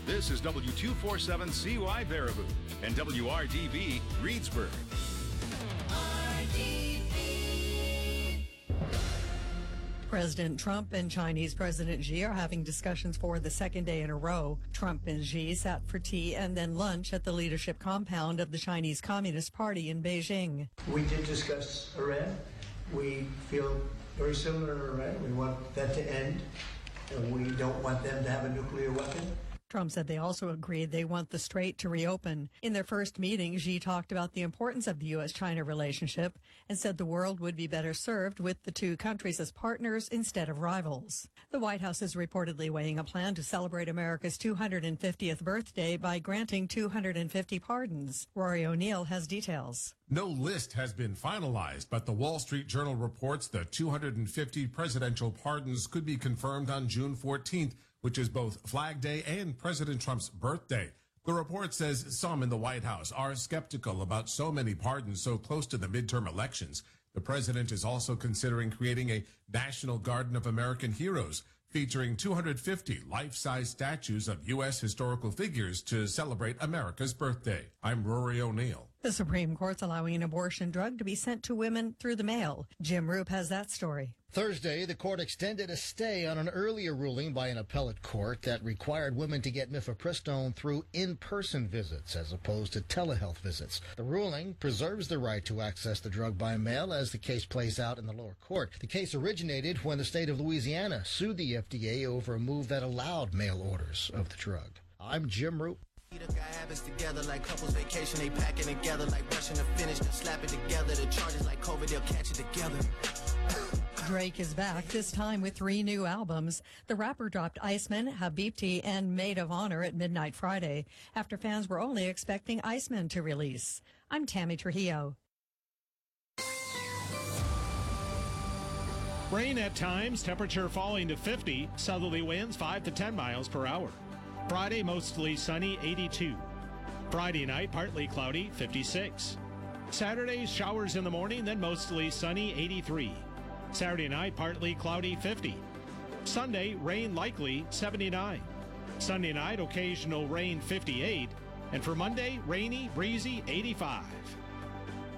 This is W247CY Baraboo and WRDB Reedsburg. President Trump and Chinese President Xi are having discussions for the second day in a row. Trump and Xi sat for tea and then lunch at the leadership compound of the Chinese Communist Party in Beijing. We did discuss Iran. We feel very similar to Iran. We want that to end, and we don't want them to have a nuclear weapon. Trump said they also agreed they want the strait to reopen. In their first meeting, Xi talked about the importance of the U.S.-China relationship and said the world would be better served with the two countries as partners instead of rivals. The White House is reportedly weighing a plan to celebrate America's 250th birthday by granting 250 pardons. Rory O'Neill has details. No list has been finalized, but the Wall Street Journal reports the 250 presidential pardons could be confirmed on June 14th, which is both Flag Day and President Trump's birthday. The report says some in the White House are skeptical about so many pardons so close to the midterm elections. The president is also considering creating a National Garden of American Heroes, featuring 250 life-size statues of U.S. historical figures to celebrate America's birthday. I'm Rory O'Neill. The Supreme Court's allowing an abortion drug to be sent to women through the mail. Jim Roop has that story. Thursday, the court extended a stay on an earlier ruling by an appellate court that required women to get mifepristone through in-person visits as opposed to telehealth visits. The ruling preserves the right to access the drug by mail as the case plays out in the lower court. The case originated when the state of Louisiana sued the FDA over a move that allowed mail orders of the drug. I'm Jim Roop. Habits together like couples vacation, they packing together like rushing to finish, then slap it together. The charges like COVID, they'll catch it together. Drake is back, this time with 3 new albums. The rapper dropped Iceman, Habibti, and Maid of Honor at midnight Friday, after fans were only expecting Iceman to release. I'm Tammy Trujillo. Rain at times, temperature falling to 50, southerly winds 5 to 10 miles per hour. Friday, mostly sunny, 82. Friday night, partly cloudy, 56. Saturday, showers in the morning, then mostly sunny, 83. Saturday night, partly cloudy, 50. Sunday, rain likely, 79. Sunday night, occasional rain, 58. And for Monday, rainy, breezy, 85.